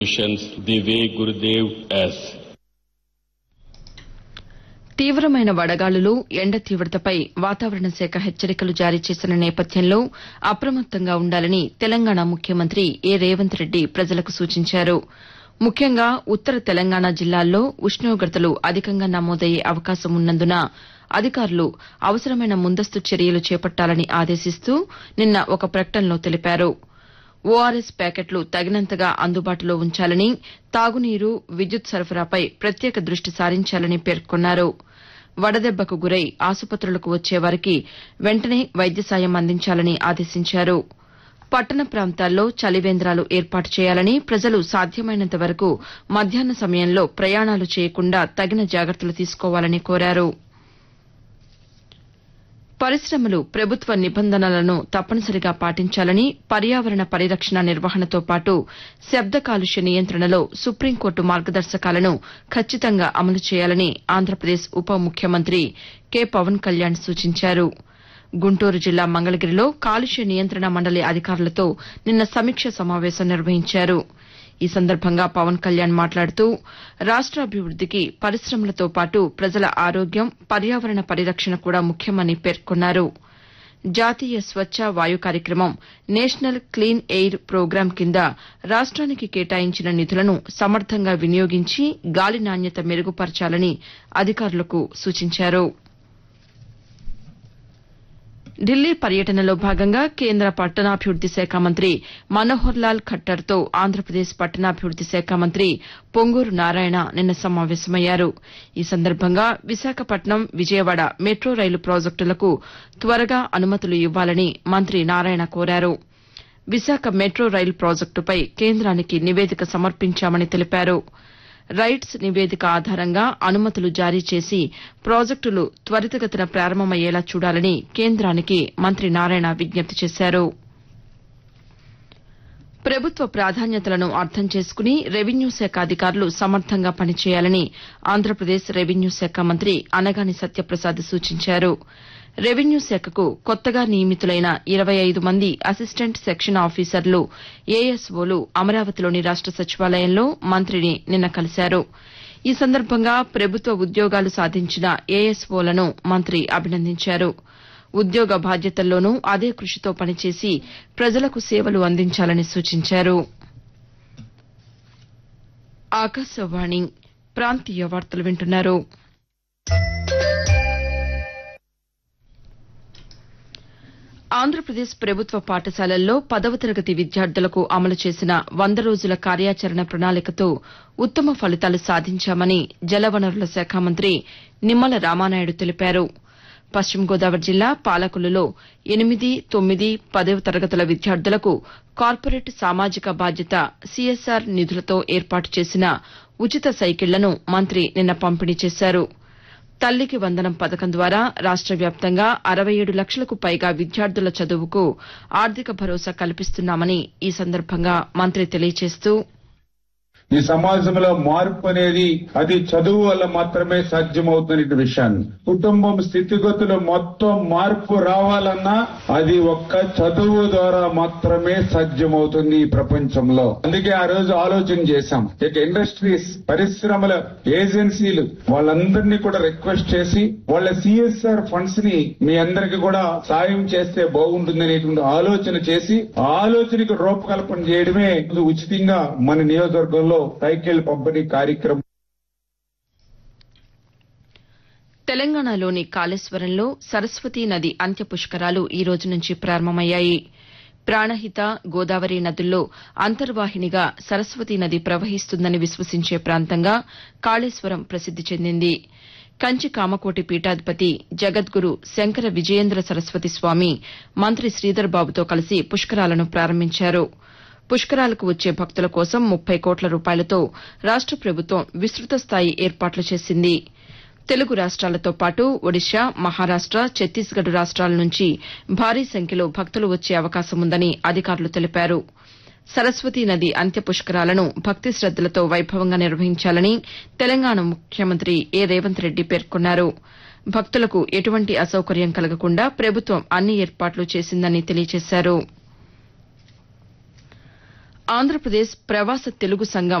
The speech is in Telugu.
the way Gurudev as. తీవ్రమైన వడగాలులు ఎండ తీవ్రతపై వాతావరణ శాఖ హెచ్చరికలు జారీ చేసిన నేపథ్యంలో అప్రమత్తంగా ఉండాలని తెలంగాణ ముఖ్యమంత్రి ఏ రేవంత్ రెడ్డి ప్రజలకు సూచించారు. ముఖ్యంగా ఉత్తర తెలంగాణ జిల్లాల్లో ఉష్ణోగ్రతలు అధికంగా నమోదయ్యే అవకాశం ఉన్నందున అధికారులు అవసరమైన ముందస్తు చర్యలు చేపట్టాలని ఆదేశిస్తూ నిన్న ఒక ప్రకటనలో తెలిపారు. ఓఆర్ఎస్ ప్యాకెట్లు తగినంతగా అందుబాటులో ఉంచాలని, తాగునీరు, విద్యుత్ సరఫరాపై ప్రత్యేక దృష్టి సారించాలని పేర్కొన్నారు. వడదెబ్బకు గురై ఆసుపత్రులకు వచ్చేవారికి వెంటనే వైద్య సాయం అందించాలని ఆదేశించారు. పట్టణ ప్రాంతాల్లో చలివేంద్రాలు ఏర్పాటు చేయాలని, ప్రజలు సాధ్యమైనంత వరకు మధ్యాహ్న సమయంలో ప్రయాణాలు చేయకుండా తగిన జాగ్రత్తలు తీసుకోవాలని కోరారు. పరిశ్రమలు ప్రభుత్వ నిబంధనలను తప్పనిసరిగా పాటించాలని, పర్యావరణ పరిరక్షణ నిర్వహణతో పాటు శబ్ద కాలుష్య నియంత్రణలో సుప్రీంకోర్టు మార్గదర్శకాలను ఖచ్చితంగా అమలు చేయాలని ఆంధ్రప్రదేశ్ ఉప ముఖ్యమంత్రి కె పవన్ కళ్యాణ్ సూచించారు. గుంటూరు జిల్లా మంగళగిరిలో కాలుష్య నియంత్రణ మండలి అధికారులతో నిన్న సమీక్ష సమావేశం నిర్వహించారు. ఈ సందర్భంగా పవన్ కళ్యాణ్ మాట్లాడుతూ రాష్ట్రాభివృద్దికి పరిశ్రమలతో పాటు ప్రజల ఆరోగ్యం, పర్యావరణ పరిరక్షణ కూడా ముఖ్యమని పేర్కొన్నారు. జాతీయ స్వచ్ఛ వాయు కార్యక్రమం, నేషనల్ క్లీన్ ఎయిర్ ప్రోగ్రాం కింద రాష్ట్రానికి కేటాయించిన నిధులను సమర్థంగా వినియోగించి గాలి నాణ్యత మెరుగుపరచాలని అధికారులకు సూచించారు. ఢిల్లీ పర్యటనలో భాగంగా కేంద్ర పట్టణాభివృద్ది శాఖ మంత్రి మనోహర్ లాల్ ఖట్టర్తో ఆంధ్రప్రదేశ్ పట్టణాభివృద్ది శాఖ మంత్రి పొంగూరు నారాయణ నిన్న సమావేశమయ్యారు. ఈ సందర్భంగా విశాఖపట్నం, విజయవాడ మెట్రో రైలు ప్రాజెక్టులకు త్వరగా అనుమతులు ఇవ్వాలని మంత్రి నారాయణ కోరారు. విశాఖ మెట్రో రైలు ప్రాజెక్టుపై కేంద్రానికి నివేదిక సమర్పించామని తెలిపారు. రైట్స్ నివేదిక ఆధారంగా అనుమతులు జారీ చేసి ప్రాజెక్టులు త్వరితగతిన ప్రారంభమయ్యేలా చూడాలని కేంద్రానికి మంత్రి నారాయణ విజ్ఞప్తి చేశారు. ప్రభుత్వ ప్రాధాన్యతలను అర్థం చేసుకుని రెవెన్యూ శాఖ అధికారులు సమర్థంగా పనిచేయాలని ఆంధ్రప్రదేశ్ రెవెన్యూ శాఖ మంత్రి అనగాని సత్యప్రసాద్ సూచించారు. రెవెన్యూ శాఖకు కొత్తగా నియమితులైన 25 మంది అసిస్టెంట్ సెక్షన్ ఆఫీసర్లు, ఏఎస్ఓలు అమరావతిలోని రాష్ట సచివాలయంలో మంత్రిని నిన్న కలిశారు. ఈ సందర్భంగా ప్రభుత్వ ఉద్యోగాలు సాధించిన ఏఎస్ఓలను మంత్రి అభినందించారు. ఉద్యోగ బాధ్యతల్లోనూ అదే కృషితో పనిచేసి ప్రజలకు సేవలు అందించాలని సూచించారు. ఆకాశవాణి ప్రాంతీయ వార్తలు వింటున్నారు. ఆంధ్రప్రదేశ్ ప్రభుత్వ పాఠశాలల్లో 10వ తరగతి విద్యార్థులకు అమలు చేసిన 100 రోజుల కార్యాచరణ ప్రణాళికతో ఉత్తమ ఫలితాలు సాధించామని జలవనరుల శాఖ మంత్రి నిమ్మల రామానాయుడు తెలిపారు. పశ్చిమ గోదావరి జిల్లా పాలకొల్లులో 8, 9, 10వ తరగతుల విద్యార్థులకు కార్పొరేట్ సామాజిక బాధ్యత సీఎస్ఆర్ నిధులతో ఏర్పాటు చేసిన ఉచిత సైకిళ్లను మంత్రి నిన్న పంపిణీ చేశారు. తల్లికి వందనం పథకం ద్వారా రాష్ట వ్యాప్తంగా 67 లక్షలకు పైగా విద్యార్థుల చదువుకు ఆర్థిక భరోసా కల్పిస్తున్నామని ఈ సందర్భంగా మంత్రి తెలియజేస్తూ, ఈ సమాజంలో మార్పు అనేది అది చదువు వల్ల మాత్రమే సాధ్యమవుతున్న విషయాన్ని, కుటుంబం స్థితిగతులు మొత్తం మార్పు రావాలన్నా అది ఒక్క చదువు ద్వారా మాత్రమే సాధ్యమవుతుంది ఈ ప్రపంచంలో. అందుకే ఆ రోజు ఆలోచన చేశాం. ఇక ఇండస్ట్రీస్, పరిశ్రమల ఏజెన్సీలు వాళ్ళందరినీ కూడా రిక్వెస్ట్ చేసి వాళ్ళ సిఎస్ఆర్ ఫండ్స్ ని మీ అందరికి కూడా సాయం చేస్తే బాగుంటుంది అనేటువంటి ఆలోచన చేసి ఆ ఆలోచనకు రూపకల్పన చేయడమే ఉచితంగా మన నియోజకవర్గంలో సైకిల్ పంపిణీ కార్యక్రమం. తెలంగాణలోని కాళేశ్వరంలో సరస్వతీ నది అంత్య పుష్కరాలు ఈ రోజు నుంచి ప్రారంభమయ్యాయి. ప్రాణహిత, గోదావరి నదుల్లో అంతర్వాహినిగా సరస్వతీ నది ప్రవహిస్తుందని విశ్వసించే ప్రాంతంగా కాళేశ్వరం ప్రసిద్ది చెందింది. కంచి కామకోటి పీఠాధిపతి జగద్గురు శంకర విజయేంద్ర సరస్వతి స్వామి మంత్రి శ్రీధర్ బాబుతో కలిసి పుష్కరాలను ప్రారంభించారు. పుష్కరాలకు వచ్చే భక్తుల కోసం 30 కోట్ల రూపాయలతో రాష్ట ప్రభుత్వం విస్తృత స్థాయి ఏర్పాట్లు చేసింది. తెలుగు రాష్ట్రాలతో పాటు ఒడిషా, మహారాష్ట, ఛత్తీస్గఢ్ రాష్ట్రాల నుంచి భారీ సంఖ్యలో భక్తులు వచ్చే అవకాశం ఉందని అధికారులు తెలిపారు. సరస్వతీ నది అంత్య పుష్కరాలను భక్తి శ్రద్దలతో వైభవంగా నిర్వహించాలని తెలంగాణ ముఖ్యమంత్రి ఏ రేవంత్ రెడ్డి పేర్కొన్నారు. భక్తులకు ఎటువంటి అసౌకర్యం కలగకుండా ప్రభుత్వం అన్ని ఏర్పాట్లు చేసిందని తెలియజేశారు. ఆంధ్రప్రదేశ్ ప్రవాస తెలుగు సంఘం